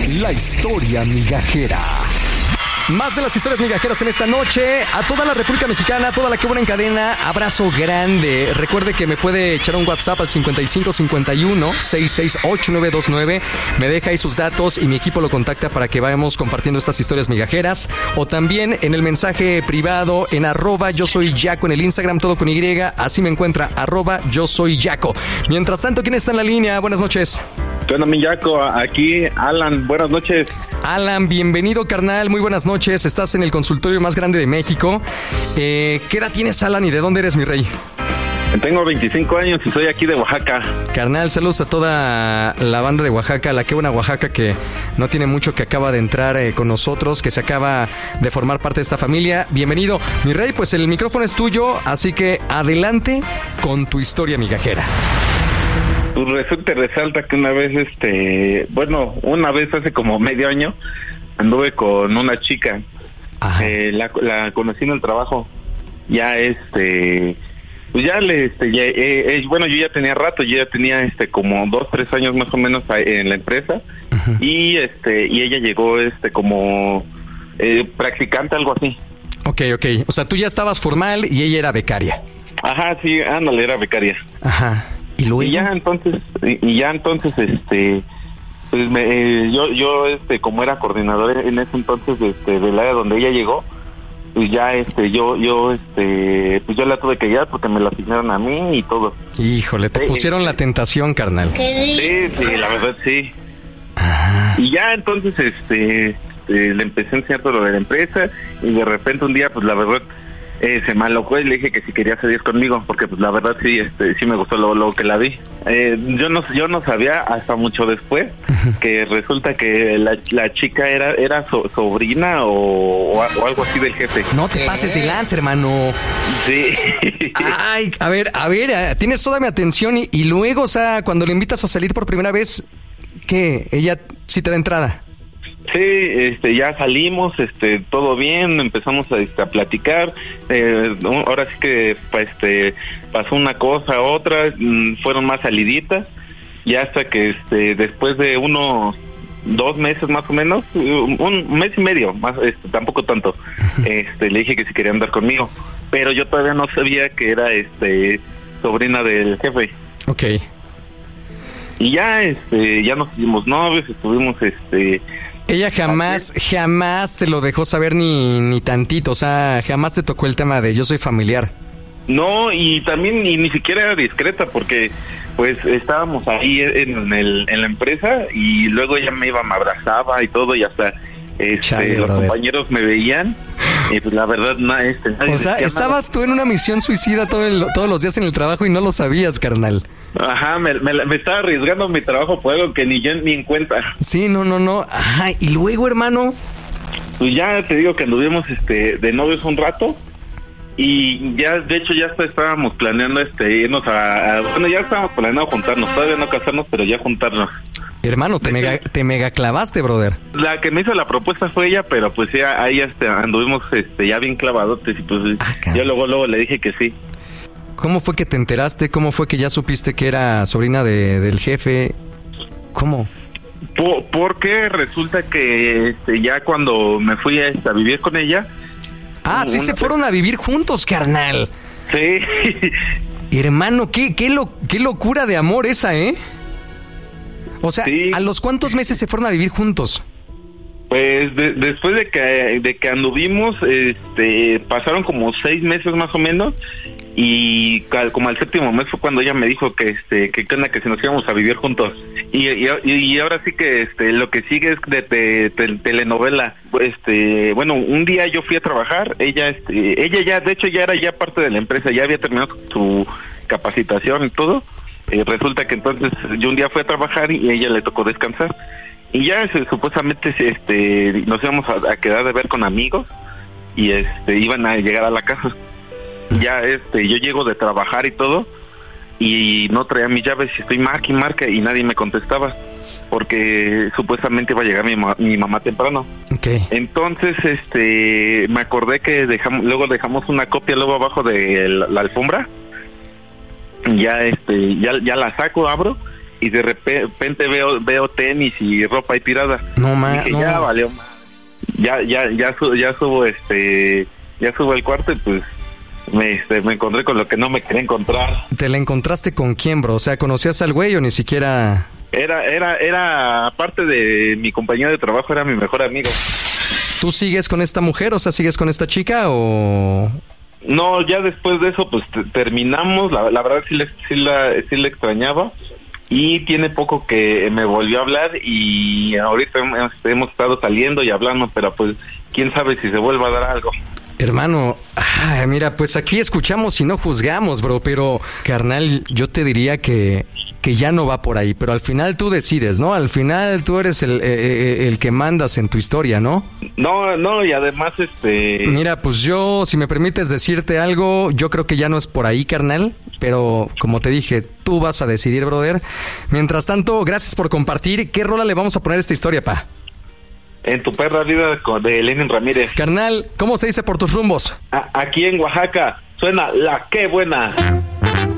La historia migajera. Más de las historias migajeras en esta noche. A toda la República Mexicana, a toda la que buena en cadena, abrazo grande. Recuerde que me puede echar un WhatsApp al 5551-668929. Me deja ahí sus datos y mi equipo lo contacta para que vayamos compartiendo estas historias migajeras. O también en el mensaje privado en @yo soy Yaco en el Instagram, todo con Y. Así me encuentra, @yo soy Yaco. Mientras tanto, ¿quién está en la línea? Buenas noches. ¿Qué onda, mi Yaco? Aquí, Alan. Buenas noches. Alan, bienvenido, carnal. Muy buenas noches. Estás en el consultorio más grande de México. ¿Qué edad tienes, Alan, y de dónde eres, mi rey? Tengo 25 años y soy aquí de Oaxaca. Carnal, saludos a toda la banda de Oaxaca, la que buena Oaxaca, que no tiene mucho, que acaba de entrar con nosotros, que se acaba de formar parte de esta familia. Bienvenido, mi rey. Pues el micrófono es tuyo, así que adelante con tu historia migajera. Pues resulta y resalta que una vez, una vez hace como medio año, anduve con una chica. La conocí en el trabajo. Ya, pues ya yo ya tenía rato, yo ya tenía como 2-3 años más o menos en la empresa. Uh-huh. Y ella llegó como practicante, algo así. Ok. O sea, tú ya estabas formal y ella era becaria. Ajá, sí, ándale, era becaria. Ajá. ¿Y luego? Y ya entonces, pues yo como era coordinador en ese entonces del área donde ella llegó, pues ya pues yo la tuve que guiar porque me la asignaron a mí y todo. Híjole, te pusieron la tentación, carnal. Sí, la verdad sí. Ajá. Y ya entonces le empecé a enseñar todo lo de la empresa y de repente un día, pues la verdad, se me alocó y le dije que si quería salir conmigo, porque pues la verdad sí me gustó lo que la vi. Yo no sabía hasta mucho después que resulta que la chica era sobrina o algo así del jefe. No te pases de lanza, hermano. Sí. Ay, a ver, tienes toda mi atención y luego, o sea, cuando le invitas a salir por primera vez, ¿qué? ¿Ella sí te da entrada? Sí, ya salimos, todo bien, empezamos a platicar, ahora sí que pasó una cosa, otra, fueron más saliditas, y hasta que después de unos 2 meses más o menos, un mes y medio, más tampoco tanto, le dije que si quería andar conmigo, pero yo todavía no sabía que era sobrina del jefe. Ok. Y ya nos hicimos novios, estuvimos Ella jamás te lo dejó saber ni tantito, o sea, jamás te tocó el tema de yo soy familiar. No, y también ni siquiera era discreta porque pues estábamos ahí en la empresa y luego ella me abrazaba y todo y hasta los compañeros me veían y pues la verdad nadie o sea, estabas nada. Tú en una misión suicida todos los días en el trabajo y no lo sabías, carnal. Ajá, me estaba arriesgando mi trabajo por algo que ni yo ni en cuenta. Sí, no. Ajá, y luego, hermano. Pues ya te digo que anduvimos de novios un rato y ya, de hecho, ya estábamos planeando irnos ya estábamos planeando juntarnos, todavía no casarnos, pero ya juntarnos. Hermano, te mega clavaste, brother. La que me hizo la propuesta fue ella, pero pues ya ahí anduvimos ya bien clavadotes y pues yo luego le dije que sí. ¿Cómo fue que te enteraste? ¿Cómo fue que ya supiste que era sobrina del jefe? ¿Cómo? Porque resulta que ya cuando me fui a vivir con ella... Ah, sí se fueron a vivir juntos, carnal. Sí. Hermano, qué locura de amor esa, ¿eh? O sea, sí. ¿A los cuántos meses se fueron a vivir juntos? Pues después de que anduvimos, pasaron como 6 meses más o menos, y como al 7º mes fue cuando ella me dijo que si nos íbamos a vivir juntos. Y ahora sí que lo que sigue es de telenovela. Bueno, un día yo fui a trabajar, ella ya, de hecho ya era ya parte de la empresa, ya había terminado su capacitación y todo. Resulta que entonces yo un día fui a trabajar y a ella le tocó descansar. Y ya supuestamente nos íbamos a quedar de ver con amigos y iban a llegar a la casa. Ya yo llego de trabajar y todo y no traía mis llaves y estoy marca y nadie me contestaba porque supuestamente iba a llegar mi mamá temprano. Okay. Entonces me acordé que luego dejamos una copia luego abajo de la alfombra. Ya la saco, abro y de repente veo tenis y ropa ahí tirada. No más. No. Ya valió más. Ya subo al cuarto y pues me encontré con lo que no me quería encontrar. ¿Te la encontraste con quién, bro? O sea, ¿conocías al güey o ni siquiera...? Era aparte de mi compañero de trabajo, era mi mejor amigo. ¿Tú sigues con esta mujer? O sea, ¿sigues con esta chica o...? No, ya después de eso pues terminamos. La verdad sí la extrañaba. Y tiene poco que me volvió a hablar y ahorita hemos estado saliendo y hablando, pero pues quién sabe si se vuelva a dar algo. Hermano, mira, pues aquí escuchamos y no juzgamos, bro, pero carnal, yo te diría que ya no va por ahí, pero al final tú decides, ¿no? Al final tú eres el que mandas en tu historia, ¿no? No, y además Mira, pues yo, si me permites decirte algo, yo creo que ya no es por ahí, carnal, pero como te dije, tú vas a decidir, brother. Mientras tanto, gracias por compartir. ¿Qué rola le vamos a poner a esta historia, pa? En tu perra vida de Lenin Ramírez. Carnal, ¿cómo se dice por tus rumbos? Aquí en Oaxaca suena La Qué Buena.